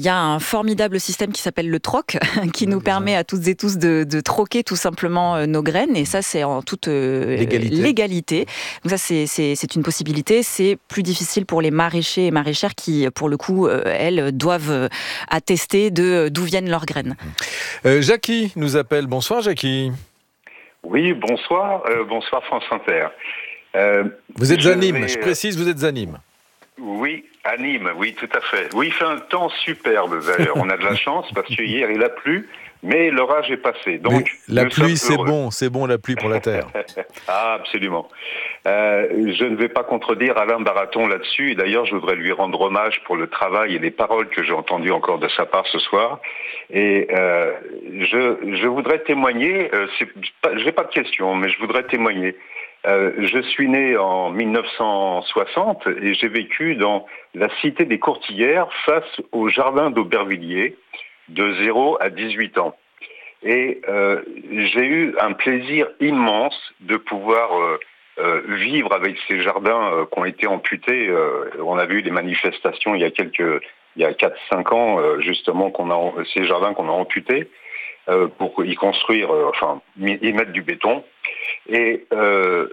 formidable système qui s'appelle le troc, qui nous permet à toutes et tous de, de troquer tout simplement euh, nos graines. Et ça, c'est en toute euh, légalité. légalité. Donc ça, c'est, c'est, c'est une possibilité. C'est plus difficile pour les maraîchers et maraîchères qui, pour le coup, euh, elles doivent euh, attester de d'où viennent leurs graines. Euh, Jackie nous appelle. Bonsoir, Jackie. Oui, bonsoir. Euh, bonsoir, France Inter. Euh, vous êtes je à Nîmes, vais, je précise, vous êtes à Nîmes. Oui, à Nîmes, oui, tout à fait. Oui, il fait un temps superbe d'ailleurs. On a de la chance parce que hier il a plu, mais l'orage est passé. Donc, mais la pluie, c'est bon, c'est bon la pluie pour la terre. Ah, absolument. Euh, je ne vais pas contredire Alain Baraton là-dessus. Et d'ailleurs, je voudrais lui rendre hommage pour le travail et les paroles que j'ai entendues encore de sa part ce soir. Et euh, je, je voudrais témoigner. Euh, c'est pas, j'ai pas de question, mais je voudrais témoigner. Euh, je suis né en mille neuf cent soixante et j'ai vécu dans la cité des Courtilières face au jardin d'Aubervilliers de zéro à dix-huit ans. Et euh, j'ai eu un plaisir immense de pouvoir euh, euh, vivre avec ces jardins euh, qui ont été amputés. Euh, on a vu les manifestations il y a quelques, il y a quatre cinq ans euh, justement qu'on a ces jardins qu'on a amputés euh, pour y construire, euh, enfin y mettre du béton. Et euh,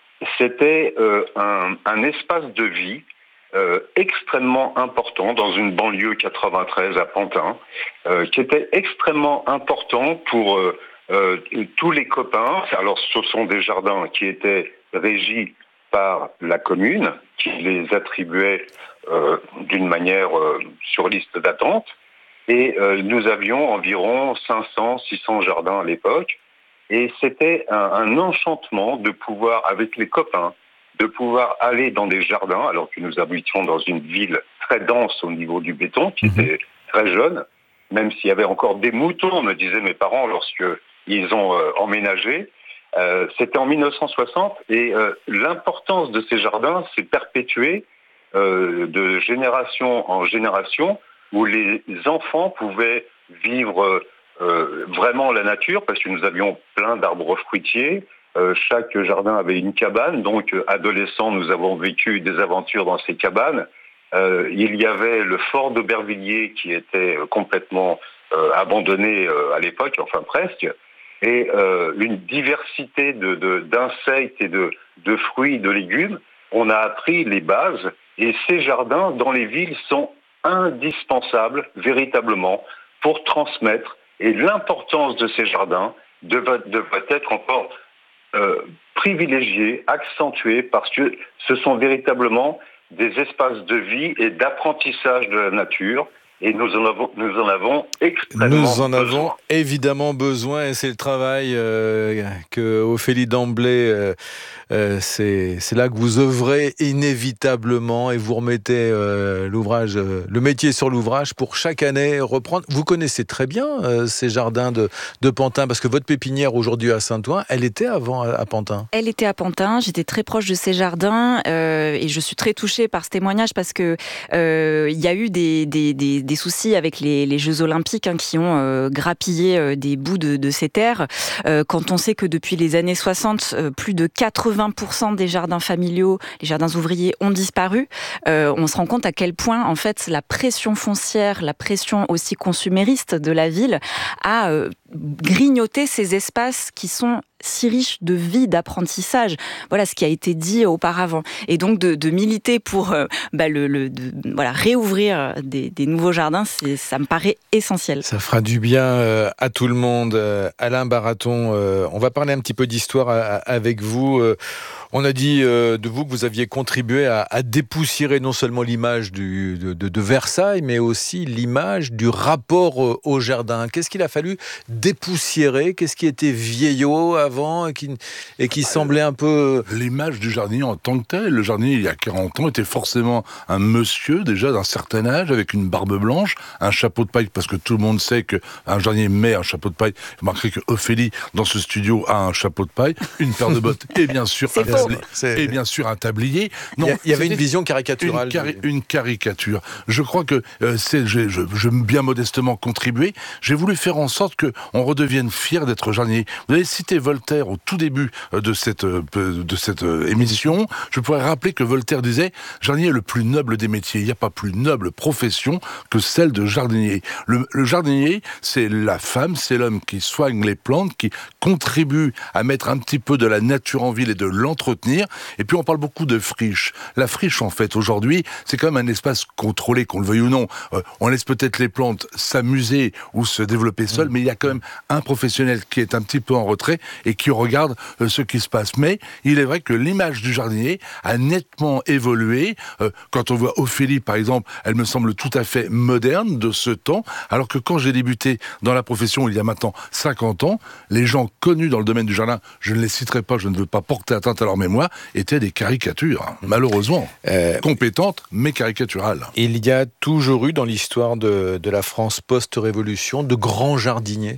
c'était euh, un, un espace de vie euh, extrêmement important dans une banlieue quatre-vingt-treize à Pantin, euh, qui était extrêmement important pour euh, euh, tous les copains. Alors ce sont des jardins qui étaient régis par la commune, qui les attribuait euh, d'une manière euh, sur liste d'attente. Et euh, nous avions environ cinq cents, six cents jardins à l'époque. Et c'était un, un enchantement de pouvoir, avec les copains, de pouvoir aller dans des jardins, alors que nous habitions dans une ville très dense au niveau du béton, qui mmh. était très jeune, même s'il y avait encore des moutons, me disaient mes parents lorsqu'ils ont euh, emménagé. Euh, c'était en mille neuf cent soixante, et euh, l'importance de ces jardins s'est perpétuée euh, de génération en génération, où les enfants pouvaient vivre euh, vraiment la nature, parce que nous avions plein d'arbres fruitiers. Euh, chaque jardin avait une cabane, donc euh, adolescents, nous avons vécu des aventures dans ces cabanes. Euh, il y avait le fort d'Aubervilliers qui était euh, complètement euh, abandonné euh, à l'époque, enfin presque, et euh, une diversité de, de, d'insectes et de, de fruits, de légumes. On a appris les bases, et ces jardins dans les villes sont indispensables véritablement pour transmettre, et l'importance de ces jardins devrait, devrait être encore euh, privilégiée, accentuée, parce que ce sont véritablement des espaces de vie et d'apprentissage de la nature. Et nous en avons, nous en avons extrêmement Nous en avons besoin. évidemment besoin, et c'est le travail euh, que Ophélie Damblay, euh, euh, c'est, c'est là que vous œuvrez inévitablement, et vous remettez euh, l'ouvrage, euh, le métier sur l'ouvrage pour chaque année reprendre. Vous connaissez très bien euh, ces jardins de, de Pantin, parce que votre pépinière aujourd'hui à Saint-Ouen, elle était avant à, à Pantin. Elle était à Pantin, j'étais très proche de ces jardins, euh, et je suis très touchée par ce témoignage, parce que euh, il y a eu des, des, des, des soucis avec les, les Jeux Olympiques hein, qui ont euh, grappillé euh, des bouts de, de ces terres. Euh, quand on sait que depuis les années soixante, euh, plus de quatre-vingts pour cent des jardins familiaux, les jardins ouvriers ont disparu, euh, on se rend compte à quel point en fait la pression foncière, la pression aussi consumériste de la ville a euh, grignoté ces espaces qui sont si riche de vie, d'apprentissage. Voilà ce qui a été dit auparavant. Et donc de, de militer pour euh, bah, le, le, de, voilà, réouvrir des, des nouveaux jardins, c'est, ça me paraît essentiel. Ça fera du bien euh, à tout le monde. Euh, Alain Baraton, euh, on va parler un petit peu d'histoire à, à, avec vous. Euh, on a dit euh, de vous que vous aviez contribué à, à dépoussiérer non seulement l'image du, de, de, de Versailles, mais aussi l'image du rapport euh, au jardin. Qu'est-ce qu'il a fallu dépoussiérer? Qu'est-ce qui était vieillot avant et qui, et qui semblait un peu... L'image du jardinier en tant que tel. Le jardinier, il y a quarante ans, était forcément un monsieur, déjà d'un certain âge, avec une barbe blanche, un chapeau de paille, parce que tout le monde sait qu'un jardinier met un chapeau de paille. Vous remarquerez que Ophélie, dans ce studio, a un chapeau de paille, une paire de bottes, et bien sûr, un tablier, et bien sûr un tablier. Non, il y avait une vision caricaturale. Une, cari- une caricature. Je crois que euh, c'est, je, je, je bien modestement contribué. J'ai voulu faire en sorte que on redevienne fier d'être jardinier. Vous avez cité Voltaire au tout début de cette, de cette émission. Je pourrais rappeler que Voltaire disait « Jardinier est le plus noble des métiers. Il n'y a pas plus noble profession que celle de jardinier. » Le, le jardinier, c'est la femme, c'est l'homme qui soigne les plantes, qui contribue à mettre un petit peu de la nature en ville et de l'entretenir. Et puis on parle beaucoup de friche. La friche, en fait, aujourd'hui, c'est quand même un espace contrôlé, qu'on le veuille ou non. Euh, on laisse peut-être les plantes s'amuser ou se développer seules, mais il y a quand même un professionnel qui est un petit peu en retrait et qui regarde euh, ce qui se passe. Mais il est vrai que l'image du jardinier a nettement évolué. Euh, quand on voit Ophélie, par exemple, elle me semble tout à fait moderne de ce temps, alors que quand j'ai débuté dans la profession il y a maintenant cinquante ans, les gens connus dans le domaine du jardin, je ne les citerai pas, je ne veux pas porter atteinte à leur mémoire, étaient des caricatures, hein, malheureusement. Euh, compétentes, mais caricaturales. Il y a toujours eu dans l'histoire de, de la France post-révolution de grands jardiniers.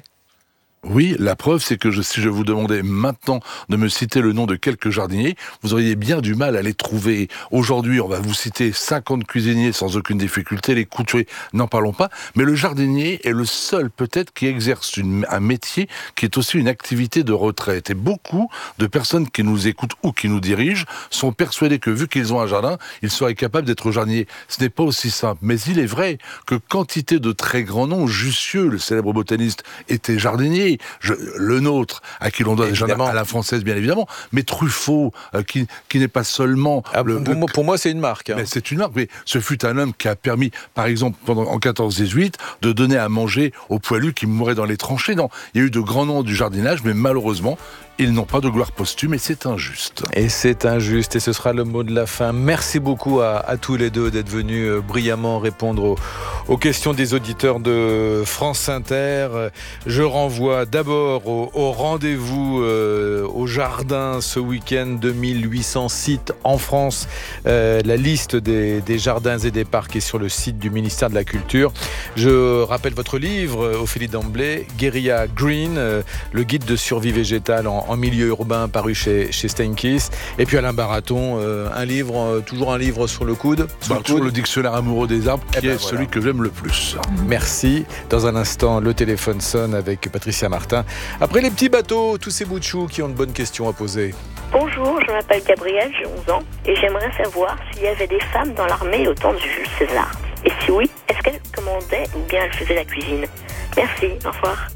Oui, la preuve, c'est que je, si je vous demandais maintenant de me citer le nom de quelques jardiniers, vous auriez bien du mal à les trouver. Aujourd'hui, on va vous citer cinquante cuisiniers sans aucune difficulté, les couturiers, n'en parlons pas, mais le jardinier est le seul peut-être qui exerce une, un métier qui est aussi une activité de retraite. Et beaucoup de personnes qui nous écoutent ou qui nous dirigent sont persuadés que vu qu'ils ont un jardin, ils seraient capables d'être jardiniers. Ce n'est pas aussi simple. Mais il est vrai que quantité de très grands noms, Jussieu, le célèbre botaniste, était jardinier. Je, le nôtre, à qui l'on doit déjà à la française, bien évidemment, mais Truffaut, euh, qui, qui n'est pas seulement... Ah, le, pour, le, moi, pour moi, c'est une marque. Hein. Mais c'est une marque, mais ce fut un homme qui a permis, par exemple, pendant, en quatorze dix-huit, de donner à manger aux poilus qui mouraient dans les tranchées. Non, il y a eu de grands noms du jardinage, mais malheureusement, ils n'ont pas de gloire posthume et c'est injuste. Et c'est injuste et ce sera le mot de la fin. Merci beaucoup à, à tous les deux d'être venus euh, brillamment répondre aux, aux questions des auditeurs de France Inter. Je renvoie d'abord au, au rendez-vous euh, au jardin ce week-end, deux mille huit cents sites en France. Euh, la liste des, des jardins et des parcs est sur le site du ministère de la Culture. Je rappelle votre livre, Ophélie Damblay, Guérilla Green, euh, le guide de survie végétale en en milieu urbain, paru chez, chez Steinkiss. Et puis Alain Baraton, euh, un livre, euh, toujours un livre sur le coude. Sur le, coude. Le dictionnaire amoureux des arbres, qui eh ben est voilà. celui que j'aime le plus. Merci. Dans un instant, le téléphone sonne avec Patricia Martin. Après les petits bateaux, tous ces bouts de choux qui ont de bonnes questions à poser. Bonjour, je m'appelle Gabrielle, j'ai onze ans, et j'aimerais savoir s'il y avait des femmes dans l'armée au temps du Jules César. Et si oui, est-ce qu'elles commandaient ou bien elles faisaient la cuisine? Merci, au revoir.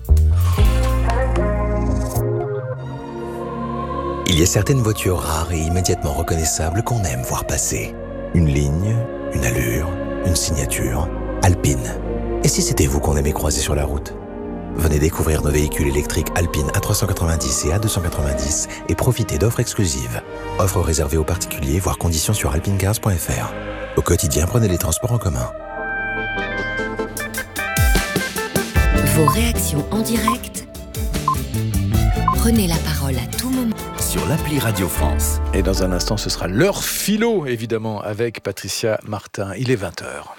Il y a certaines voitures rares et immédiatement reconnaissables qu'on aime voir passer. Une ligne, une allure, une signature. Alpine. Et si c'était vous qu'on aimait croiser sur la route? Venez découvrir nos véhicules électriques Alpine A trois cent quatre-vingt-dix et A deux cent quatre-vingt-dix et profitez d'offres exclusives. Offres réservées aux particuliers, voire conditions sur alpinecars point f r. Au quotidien, prenez les transports en commun. Vos réactions en direct. Prenez la parole à tout moment sur l'appli Radio France. Et dans un instant, ce sera l'heure philo, évidemment, avec Patricia Martin. Il est vingt heures.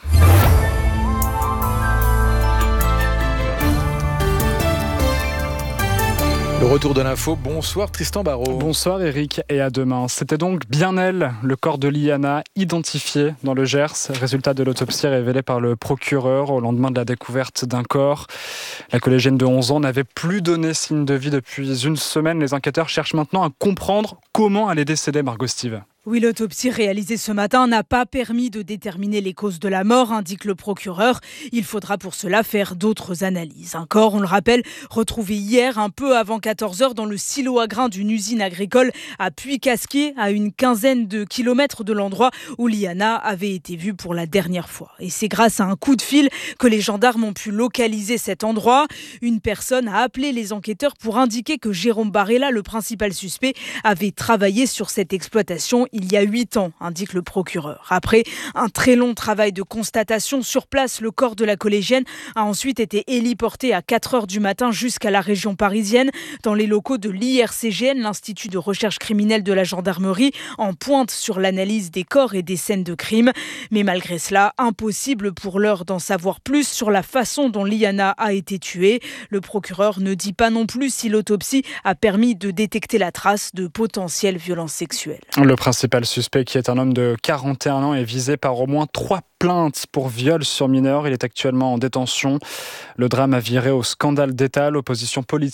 Le retour de l'info, bonsoir Tristan Barraud. Bonsoir Eric et à demain. C'était donc bien elle, le corps de Liana, identifié dans le Gers. Résultat de l'autopsie révélé par le procureur au lendemain de la découverte d'un corps. La collégienne de onze ans n'avait plus donné signe de vie depuis une semaine. Les enquêteurs cherchent maintenant à comprendre comment elle est décédée, Margot Steve. Oui, l'autopsie réalisée ce matin n'a pas permis de déterminer les causes de la mort, indique le procureur. Il faudra pour cela faire d'autres analyses. Un corps, on le rappelle, retrouvé hier un peu avant quatorze heures dans le silo à grains d'une usine agricole à Puy-Casquier, à une quinzaine de kilomètres de l'endroit où Liana avait été vue pour la dernière fois. Et c'est grâce à un coup de fil que les gendarmes ont pu localiser cet endroit. Une personne a appelé les enquêteurs pour indiquer que Jérôme Barella, le principal suspect, avait travaillé sur cette exploitation il y a huit ans, indique le procureur. Après un très long travail de constatation sur place, le corps de la collégienne a ensuite été héliporté à quatre heures du matin jusqu'à la région parisienne, dans les locaux de l'I R C G N, l'Institut de recherche criminelle de la gendarmerie, en pointe sur l'analyse des corps et des scènes de crime. Mais malgré cela, impossible pour l'heure d'en savoir plus sur la façon dont Liana a été tuée. Le procureur ne dit pas non plus si l'autopsie a permis de détecter la trace de potentielles violences sexuelles. Le principal principal suspect, qui est un homme de quarante et un ans, est visé par au moins trois plaintes pour viol sur mineur. Il est actuellement en détention. Le drame a viré au scandale d'État. L'opposition politique